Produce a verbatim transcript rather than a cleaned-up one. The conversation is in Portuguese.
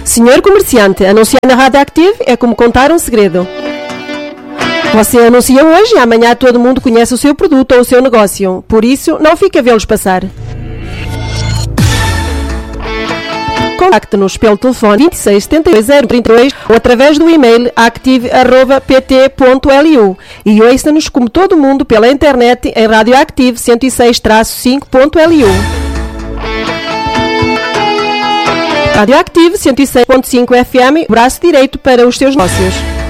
Senhor comerciante, anunciar na Rádio Active é como contar um segredo. Você anuncia hoje e amanhã todo mundo conhece o seu produto ou o seu negócio. Por isso, não fique a vê-los passar. Contacte-nos pelo telefone vinte e seis, setenta e dois, zero trinta e dois ou através do e-mail active arroba p t ponto l u e ouça-nos como todo mundo pela internet em radioactive cento e seis traço cinco ponto l u. Radioactive cento e seis ponto cinco F M, braço direito para os seus negócios.